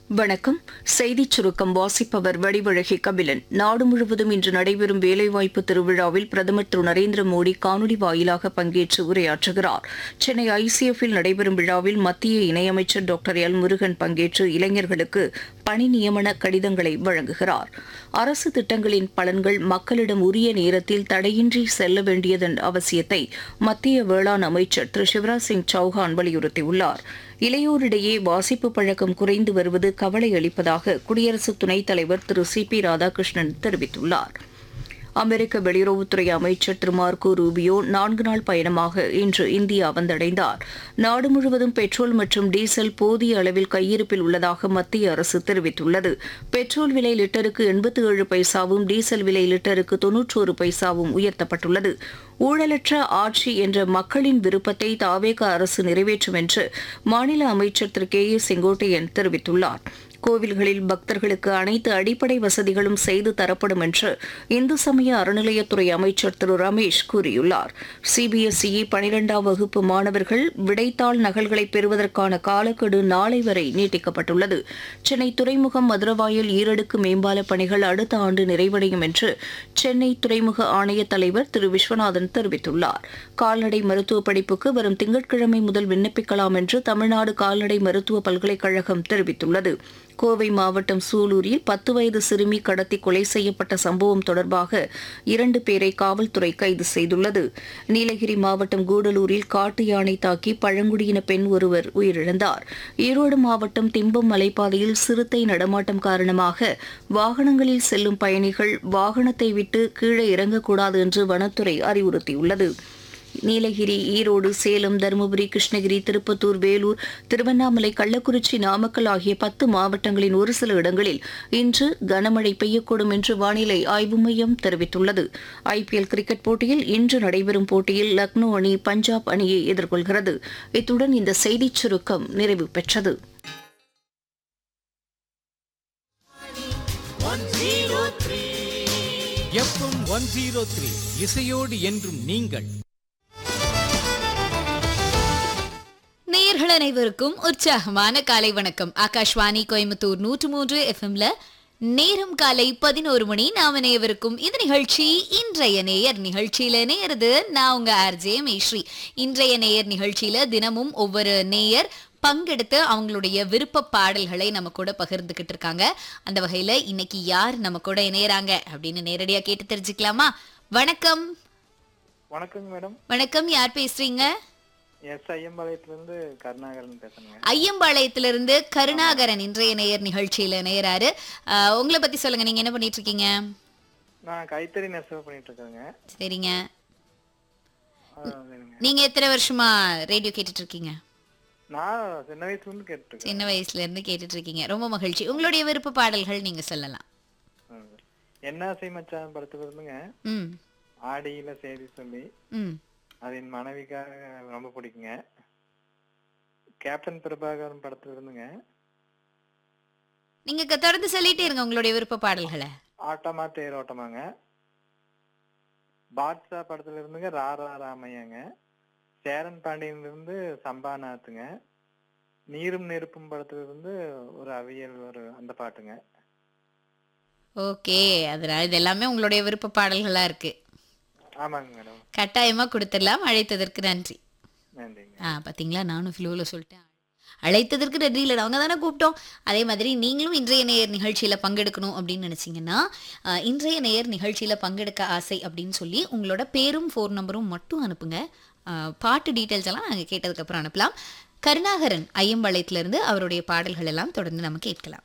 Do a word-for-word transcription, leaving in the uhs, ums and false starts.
வணக்கம். செய்திச் சுருக்கம் வாசிப்பவர் வடிவழகி கபிலன். நாடு முழுவதும் இன்று நடைபெறும் வேலைவாய்ப்பு திருவிழாவில் பிரதமர் திரு நரேந்திர மோடி காணொலி வாயிலாக பங்கேற்று உரையாற்றுகிறார். சென்னை ஐசிஎஃப்பில் நடைபெறும் விழாவில் மத்திய இணையமைச்சர் டாக்டர் எல் முருகன் பங்கேற்று இளைஞர்களுக்கு பணி நியமன கடிதங்களை வழங்குகிறார். அரசு திட்டங்களின் பலன்கள் மக்களிடம் உரிய நேரத்தில் தடையின்றி செல்ல வேண்டியதன் அவசியத்தை மத்திய வேளாண் அமைச்சர் திரு சிவராஜ் சிங் சௌஹான் வலியுறுத்தியுள்ளார். இளையோரிடையே வாசிப்பு பழக்கம் குறைந்து வருவது கவலை அளிப்பதாக குடியரசு துணைத் தலைவர் திரு சி பி ராதாகிருஷ்ணன் தெரிவித்துள்ளார். அமெரிக்க வெளியுறவுத்துறை அமைச்சர் திரு மார்க்கோ ரூபியோ நான்கு நாள் பயணமாக இன்று இந்தியா வந்தடைந்தார். நாடு முழுவதும் பெட்ரோல் மற்றும் டீசல் போதிய அளவில் கையிருப்பில் உள்ளதாக மத்திய அரசு தெரிவித்துள்ளது. பெட்ரோல் விலை லிட்டருக்கு எண்பத்தி ஏழு பைசாவும் டீசல் விலை லிட்டருக்கு தொன்னூற்றோரு பைசாவும் உயர்த்தப்பட்டுள்ளது. ஊழலற்ற ஆட்சி என்ற மக்களின் விருப்பத்தை தாவேக அரசு நிறைவேற்றும் என்று மாநில அமைச்சர் திரு கே ஏ செங்கோட்டையன் தெரிவித்துள்ளார். கோவில்களில் பக்தர்களுக்கு அனைத்து அடிப்படை வசதிகளும் செய்து தரப்படும் என்று இந்து சமய அறநிலையத்துறை அமைச்சர் திரு ரமேஷ் கூறியுள்ளார். சிபிஎஸ்இ பனிரெண்டாம் வகுப்பு மாணவர்கள் விடைத்தாள் நகல்களை பெறுவதற்கான காலக்கெடு நாளை வரை நீட்டிக்கப்பட்டுள்ளது. சென்னை துறைமுகம் மதுரவாயல் ஈரடுக்கு மேம்பால பணிகள் அடுத்த ஆண்டு நிறைவடையும் என்று சென்னை துறைமுக ஆணைய தலைவர் திரு விஸ்வநாதன் தெரிவித்துள்ளார். கால்நடை மருத்துவ படிப்புக்கு வரும் திங்கட்கிழமை முதல் விண்ணப்பிக்கலாம் என்று தமிழ்நாடு கால்நடை மருத்துவ பல்கலைக்கழகம் தெரிவித்துள்ளது. கோவை மாவட்டம் சூலூரில் பத்து வயது சிறுமி கடத்தி கொலை செய்யப்பட்ட சம்பவம் தொடர்பாக இரண்டு பேரை காவல்துறை கைது செய்துள்ளது. நீலகிரி மாவட்டம் கூடலூரில் காட்டு யானை தாக்கி பழங்குடியின பெண் ஒருவர் உயிரிழந்தார். ஈரோடு மாவட்டம் திம்பம் மலைப்பாதையில் சிறுத்தை நடமாட்டம் காரணமாக வாகனங்களில் செல்லும் பயணிகள் வாகனத்தை விட்டு கீழே இறங்கக்கூடாது என்று வனத்துறை அறிவுறுத்தியுள்ளது. நீலகிரி, ஈரோடு, சேலம், தருமபுரி, கிருஷ்ணகிரி, திருப்பத்தூர், வேலூர், திருவண்ணாமலை, கள்ளக்குறிச்சி, நாமக்கல் ஆகிய பத்து மாவட்டங்களின் ஒரு சில இடங்களில் இன்று கனமழை பெய்யக்கூடும் என்று வானிலை ஆய்வு மையம் தெரிவித்துள்ளது. ஐபிஎல் கிரிக்கெட் போட்டியில் இன்று நடைபெறும் போட்டியில் லக்னோ அணி பஞ்சாப் அணியை எதிர்கொள்கிறது. இத்துடன் இந்த செய்திச் சுருக்கம் நிறைவு பெற்றது. எஃப்எம் ஒன் ஜீரோ த்ரீ இசையோடு என்றும் நீங்கள். நேயர்கள் அனைவருக்கும் உற்சாகமான காலை வணக்கம். ஆகாஷ்வாணி கோயம்புத்தூர் நூற்று மூன்று எஃப்எம்ல நேரம் காலை பதினோரு மணி. நாம நேயவருக்கும் இந்த நிகழ்ச்சி இன்றைய நேயர். நிகழ்ச்சியில நேயருது நான் உங்க ஆர்ஜே மேஸ்ரீ. இன்றைய நேயர் நிகழ்ச்சியில தினமும் ஒவ்வொரு நேயர் பங்கெடுத்து அவங்களுடைய விருப்ப பாடல்களை நம்ம கூட பகிர்ந்துகிட்டு இருக்காங்க. அந்த வகையில இன்னைக்கு யார் நம்ம கூட இணையறாங்க அப்படின்னு நேரடியா கேட்டு தெரிஞ்சுக்கலாமா? வணக்கம். வணக்கம் மேடம். வணக்கம், யார் பேசுறீங்க? எஸ், ஐயம்பாளையத்திலிருந்து கருணாகரன் பேசுறேங்க. ஐயம்பாளையத்திலிருந்து கருணாகரன் இன்றைய நேயர் நிகழ்ச்சியில நேயராரு. உங்களை பத்தி சொல்லுங்க, நீங்க என்ன பண்ணிட்டு இருக்கீங்க? நான் கைத்தறி நெசவு பண்ணிட்டு இருக்கேங்க. சரிங்க. நீங்க எத்தனை வருஷமா ரேடியோ கேட்டுட்டு இருக்கீங்க? நான் சின்ன வயசுல இருந்து கேட்டுட்டு இருக்கேன். சின்ன வயசுல இருந்து கேட்டுட்டு இருக்கீங்க. ரொம்ப மகிழ்ச்சி. உங்களுடைய விருப்ப பாடல்கள் நீங்க சொல்லலாம். என்ன ஆசை மச்சான் படத்துல இருந்துங்க. ம். ஆடியில செய்தி சொல்லி. ம். அது என் மனைவிக்காக ரொம்ப பிடிக்குங்க. கேப்டன் பிரபாகரன் படத்துல இருந்துங்க. நீங்க தொடர்ந்து சொல்லிட்டே இருங்க உங்களுடைய விருப்ப பாடல்களை. ஆட்டமா தேரோட்டமாங்க. பாட்ஷா படத்துல இருந்துங்க ராரா ராமையாங்க. சேரன் பாண்டியன்ல இருந்து சம்பாநாத்துங்க. நீரும் நெருப்பும் படத்துல இருந்து ஒரு அவியல் ஒரு அந்த பாட்டுங்க. ஓகே, அதனால இது எல்லாமே உங்களுடைய விருப்ப பாடல்களா இருக்கு. ஆமாங்க மேடம். கட்டாயமா கொடுத்துடலாம். அழைத்ததற்கு நன்றி. நன்றிங்க. ஆ பாத்தீங்களா, நானும் ஃப்ளோவில் சொல்லிட்டேன். அழைத்ததற்கு நன்றி. இல்லை, அவங்க தானே கூப்பிட்டோம். அதே மாதிரி நீங்களும் இன்றைய நேயர் நிகழ்ச்சியில் பங்கெடுக்கணும் அப்படின்னு நினச்சிங்கன்னா, இன்றைய நேயர் நிகழ்ச்சியில் பங்கெடுக்க ஆசை அப்படின்னு சொல்லி உங்களோட பேரும் ஃபோன் நம்பரும் மட்டும் அனுப்புங்க. பாட்டு டீட்டெயில்ஸ் எல்லாம் நாங்கள் கேட்டதுக்கப்புறம் அனுப்பலாம். கருணாகரன் ஐயம்பாளையத்திலிருந்து அவருடைய பாடல்கள் எல்லாம் தொடர்ந்து நம்ம கேட்கலாம்.